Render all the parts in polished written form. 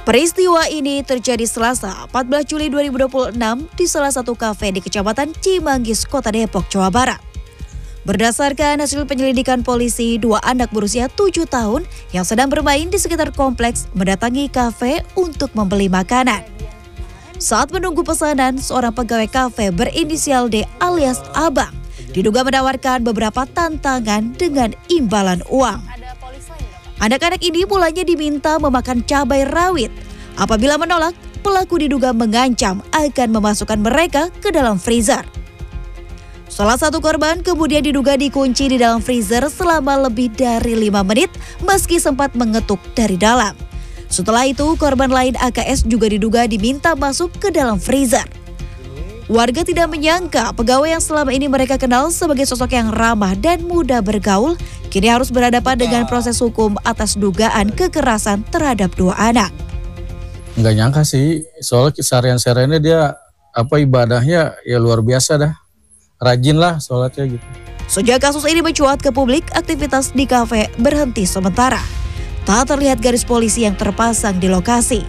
Peristiwa ini terjadi Selasa 14 Juli 2026 di salah satu kafe di Kecamatan Cimanggis, Kota Depok, Jawa Barat. Berdasarkan hasil penyelidikan polisi, 2 anak berusia 7 tahun yang sedang bermain di sekitar kompleks mendatangi kafe untuk membeli makanan. Saat menunggu pesanan, seorang pegawai kafe berinisial D alias Abang diduga menawarkan beberapa tantangan dengan imbalan uang. Anak-anak ini mulanya diminta memakan cabai rawit. Apabila menolak, pelaku diduga mengancam akan memasukkan mereka ke dalam freezer. Salah satu korban kemudian diduga dikunci di dalam freezer selama lebih dari 5 menit meski sempat mengetuk dari dalam. Setelah itu, korban lain AKS juga diduga diminta masuk ke dalam freezer. Warga tidak menyangka pegawai yang selama ini mereka kenal sebagai sosok yang ramah dan mudah bergaul, kini harus berhadapan dengan proses hukum atas dugaan kekerasan terhadap 2 anak. Nggak nyangka sih, soalnya seharian-sehariannya dia ibadahnya ya luar biasa dah. Rajin lah sholatnya gitu. Sejak kasus ini mencuat ke publik, aktivitas di kafe berhenti sementara. Tak terlihat garis polisi yang terpasang di lokasi.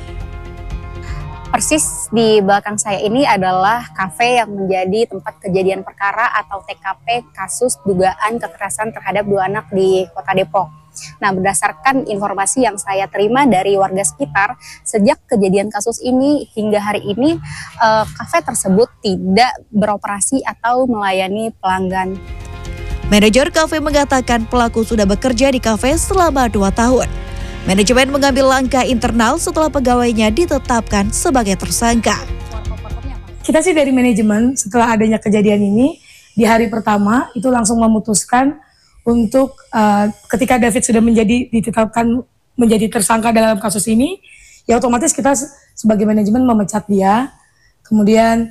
Persis di belakang saya ini adalah kafe yang menjadi tempat kejadian perkara atau TKP kasus dugaan kekerasan terhadap 2 anak di Kota Depok. Nah, berdasarkan informasi yang saya terima dari warga sekitar, sejak kejadian kasus ini hingga hari ini, kafe tersebut tidak beroperasi atau melayani pelanggan. Manajer kafe mengatakan pelaku sudah bekerja di kafe selama 2 tahun. Manajemen mengambil langkah internal setelah pegawainya ditetapkan sebagai tersangka. Kita sih dari manajemen setelah adanya kejadian ini, di hari pertama itu langsung memutuskan untuk ketika David sudah ditetapkan menjadi tersangka dalam kasus ini, ya otomatis kita sebagai manajemen memecat dia, kemudian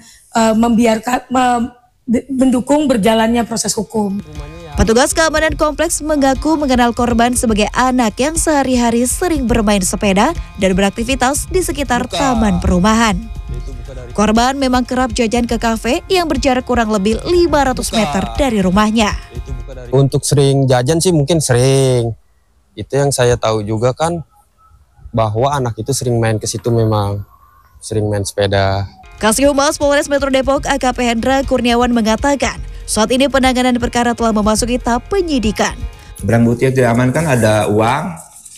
mendukung berjalannya proses hukum. Petugas keamanan kompleks mengaku mengenal korban sebagai anak yang sehari-hari sering bermain sepeda dan beraktivitas di sekitar taman perumahan. Korban memang kerap jajan ke kafe yang berjarak kurang lebih 500 meter dari rumahnya. Untuk sering jajan sih mungkin sering. Itu yang saya tahu juga kan, bahwa anak itu sering main ke situ, memang sering main sepeda. Kasih Humas Polres Metro Depok AKP Hendra Kurniawan mengatakan, saat ini penanganan perkara telah memasuki tahap penyidikan. Barang bukti yang diamankan ada uang,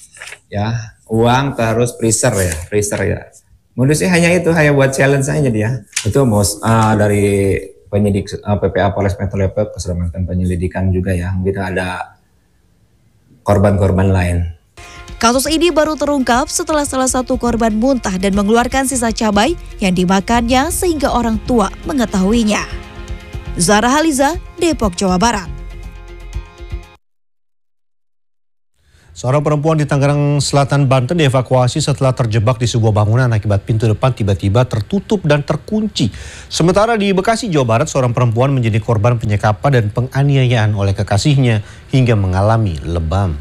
terus freezer ya. Modusnya hanya buat challenge aja dia. Itu dari penyidik PPA Polres Metro Depok sudah melakukan penyelidikan juga ya. Mungkin ada korban-korban lain. Kasus ini baru terungkap setelah salah satu korban muntah dan mengeluarkan sisa cabai yang dimakannya sehingga orang tua mengetahuinya. Zara Haliza, Depok, Jawa Barat. Seorang perempuan di Tangerang Selatan, Banten dievakuasi setelah terjebak di sebuah bangunan akibat pintu depan tiba-tiba tertutup dan terkunci. Sementara di Bekasi, Jawa Barat, seorang perempuan menjadi korban penyekapan dan penganiayaan oleh kekasihnya hingga mengalami lebam.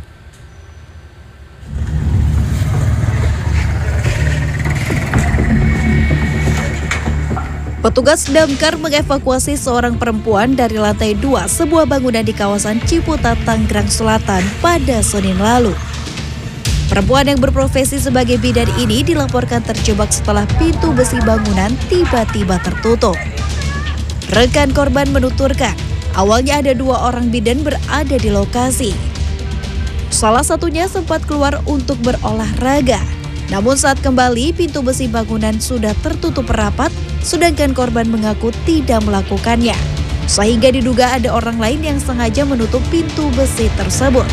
Petugas damkar mengevakuasi seorang perempuan dari lantai 2 sebuah bangunan di kawasan Ciputat, Tangerang Selatan pada Senin lalu. Perempuan yang berprofesi sebagai bidan ini dilaporkan terjebak setelah pintu besi bangunan tiba-tiba tertutup. Rekan korban menuturkan, awalnya ada 2 orang bidan berada di lokasi. Salah satunya sempat keluar untuk berolahraga. Namun saat kembali, pintu besi bangunan sudah tertutup rapat, sedangkan korban mengaku tidak melakukannya. Sehingga diduga ada orang lain yang sengaja menutup pintu besi tersebut.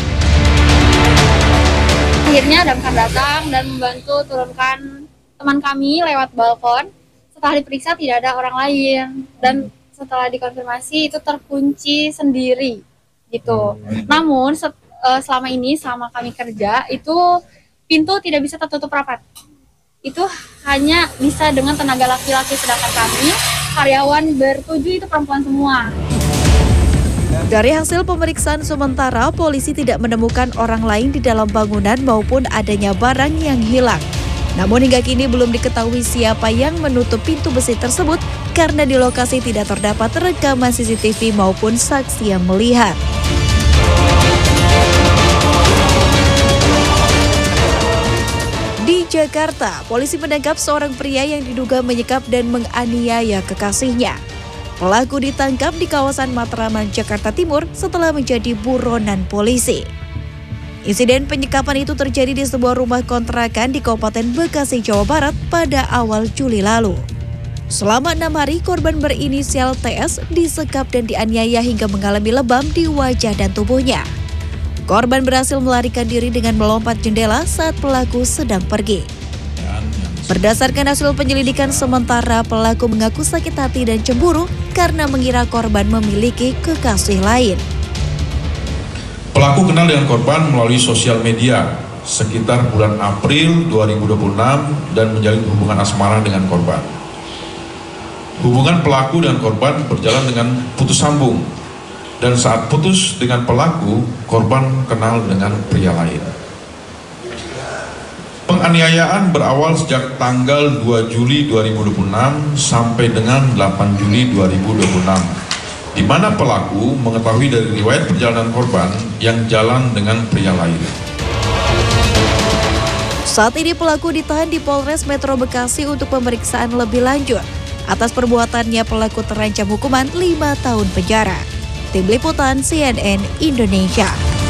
Akhirnya damkar datang dan membantu turunkan teman kami lewat balkon. Setelah diperiksa tidak ada orang lain. Dan setelah dikonfirmasi itu terkunci sendiri gitu. Namun selama kami kerja itu pintu tidak bisa tertutup rapat. Itu hanya bisa dengan tenaga laki-laki, sedangkan kami karyawan bertujuh itu perempuan semua. Dari hasil pemeriksaan sementara, polisi tidak menemukan orang lain di dalam bangunan maupun adanya barang yang hilang. Namun hingga kini belum diketahui siapa yang menutup pintu besi tersebut karena di lokasi tidak terdapat rekaman CCTV maupun saksi yang melihat. Di Jakarta, polisi menangkap seorang pria yang diduga menyekap dan menganiaya kekasihnya. Pelaku ditangkap di kawasan Matraman, Jakarta Timur setelah menjadi buronan polisi. Insiden penyekapan itu terjadi di sebuah rumah kontrakan di Kabupaten Bekasi, Jawa Barat pada awal Juli lalu. Selama 6 hari, korban berinisial TS disekap dan dianiaya hingga mengalami lebam di wajah dan tubuhnya. Korban berhasil melarikan diri dengan melompat jendela saat pelaku sedang pergi. Berdasarkan hasil penyelidikan sementara, pelaku mengaku sakit hati dan cemburu karena mengira korban memiliki kekasih lain. Pelaku kenal dengan korban melalui sosial media sekitar bulan April 2026 dan menjalin hubungan asmara dengan korban. Hubungan pelaku dan korban berjalan dengan putus sambung, dan saat putus dengan pelaku, korban kenal dengan pria lain. Penganiayaan berawal sejak tanggal 2 Juli 2026 sampai dengan 8 Juli 2026, di mana pelaku mengetahui dari riwayat perjalanan korban yang jalan dengan pria lain. Saat ini pelaku ditahan di Polres Metro Bekasi untuk pemeriksaan lebih lanjut. Atas perbuatannya, pelaku terancam hukuman 5 tahun penjara. Tim Liputan CNN Indonesia.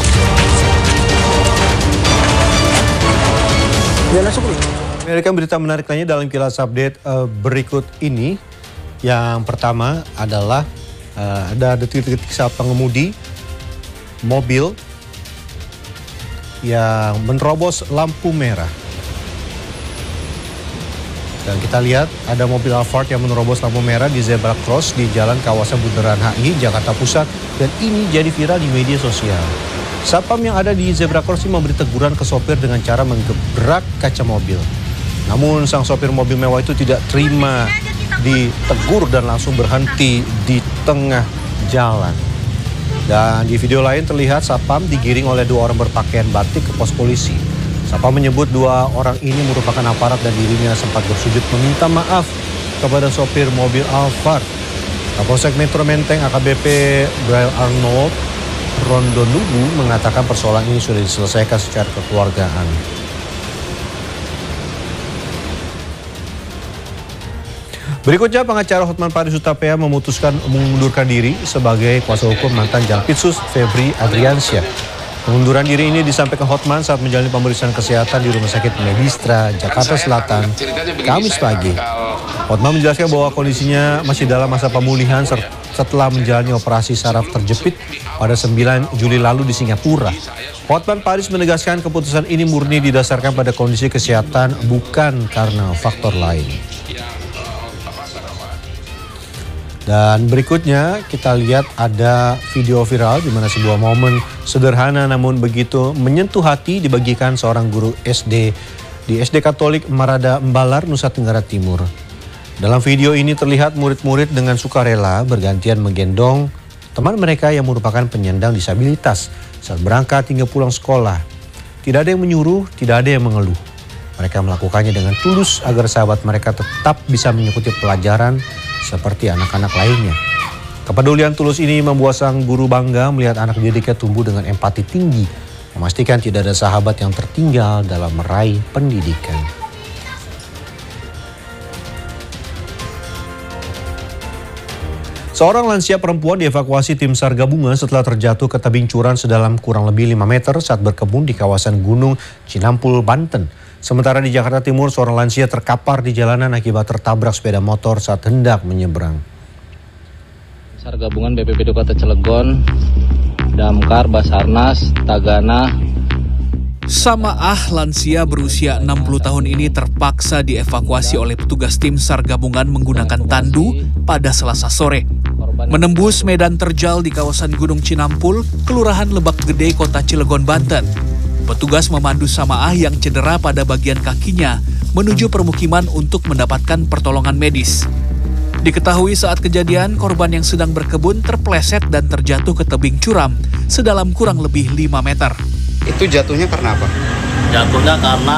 Amerika berita menarik lainnya dalam Kilas Update berikut ini. Yang pertama adalah ada detik-detik saat pengemudi mobil yang menerobos lampu merah. Dan kita lihat ada mobil Alphard yang menerobos lampu merah di zebra cross di jalan kawasan Bundaran HI, Jakarta Pusat. Dan ini jadi viral di media sosial. Satpam yang ada di zebra cross ini memberi teguran ke sopir dengan cara menggebrak kaca mobil. Namun sang sopir mobil mewah itu tidak terima ditegur dan langsung berhenti di tengah jalan. Dan di video lain terlihat satpam digiring oleh 2 orang berpakaian batik ke pos polisi. Satpam menyebut 2 orang ini merupakan aparat dan dirinya sempat bersujud meminta maaf kepada sopir mobil Alphard. Kapolsek Metro Menteng AKBP Braille Arnold Rondonugu mengatakan persoalan ini sudah diselesaikan secara kekeluargaan. Berikutnya, pengacara Hotman Paris Hutapea memutuskan mengundurkan diri sebagai kuasa hukum mantan Jampitsus Febri Adriansyah. Pengunduran diri ini disampaikan Hotman saat menjalani pemeriksaan kesehatan di Rumah Sakit Medistra, Jakarta Selatan, Kamis pagi. Hotman menjelaskan bahwa kondisinya masih dalam masa pemulihan setelah menjalani operasi saraf terjepit pada 9 Juli lalu di Singapura. Hotman Paris menegaskan keputusan ini murni didasarkan pada kondisi kesehatan, bukan karena faktor lain. Dan berikutnya kita lihat ada video viral di mana sebuah momen sederhana namun begitu menyentuh hati dibagikan seorang guru SD di SD Katolik Marada Embalar, Nusa Tenggara Timur. Dalam video ini terlihat murid-murid dengan sukarela bergantian menggendong teman mereka yang merupakan penyandang disabilitas saat berangkat hingga pulang sekolah. Tidak ada yang menyuruh, tidak ada yang mengeluh. Mereka melakukannya dengan tulus agar sahabat mereka tetap bisa mengikuti pelajaran seperti anak-anak lainnya. Kepedulian tulus ini membuat sang guru bangga melihat anak didiknya tumbuh dengan empati tinggi, memastikan tidak ada sahabat yang tertinggal dalam meraih pendidikan. Seorang lansia perempuan dievakuasi tim SAR gabungan setelah terjatuh ke tebing curam sedalam kurang lebih 5 meter saat berkebun di kawasan Gunung Cinampul, Banten. Sementara di Jakarta Timur, seorang lansia terkapar di jalanan akibat tertabrak sepeda motor saat hendak menyeberang. SAR gabungan BPBD Kota Cilegon, Damkar, Basarnas, Tagana. Samaah lansia berusia 60 tahun ini terpaksa dievakuasi oleh petugas tim SAR gabungan menggunakan tandu pada Selasa sore. Menembus medan terjal di kawasan Gunung Cinampul, Kelurahan Lebak Gede, Kota Cilegon, Banten. Petugas memandu Samaah yang cedera pada bagian kakinya menuju permukiman untuk mendapatkan pertolongan medis. Diketahui saat kejadian, korban yang sedang berkebun terpleset dan terjatuh ke tebing curam sedalam kurang lebih 5 meter. Itu jatuhnya karena apa? Jatuhnya karena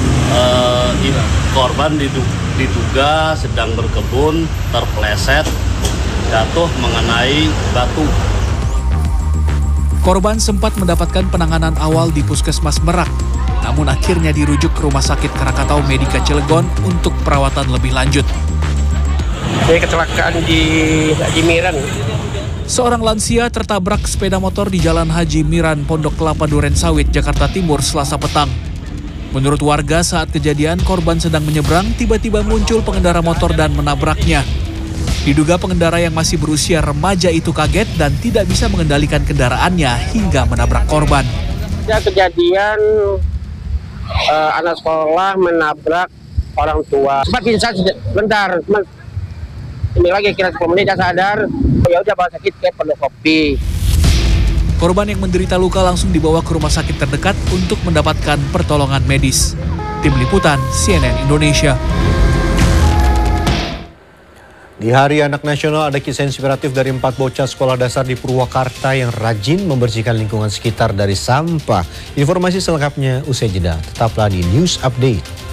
korban diduga sedang berkebun, terpleset, jatuh mengenai batu. Korban sempat mendapatkan penanganan awal di Puskesmas Merak. namun akhirnya dirujuk ke Rumah Sakit Krakatau Medika Cilegon untuk perawatan lebih lanjut. Ini kecelakaan di Haji Miran. Seorang lansia tertabrak sepeda motor di Jalan Haji Miran, Pondok Kelapa Duren Sawit, Jakarta Timur, Selasa petang. Menurut warga, saat kejadian korban sedang menyeberang, tiba-tiba muncul pengendara motor dan menabraknya. Diduga pengendara yang masih berusia remaja itu kaget dan tidak bisa mengendalikan kendaraannya hingga menabrak korban. Ya, kejadian anak sekolah menabrak orang tua. Sempat pingsan sebentar, ini lagi kira 10 menit dia sadar, ya udah bawa sakit ke Pondokopi. Korban yang menderita luka langsung dibawa ke rumah sakit terdekat untuk mendapatkan pertolongan medis. Tim Liputan CNN Indonesia. Di Hari Anak Nasional ada kisah inspiratif dari 4 bocah sekolah dasar di Purwakarta yang rajin membersihkan lingkungan sekitar dari sampah. Informasi selengkapnya usai jeda. Tetaplah di News Update.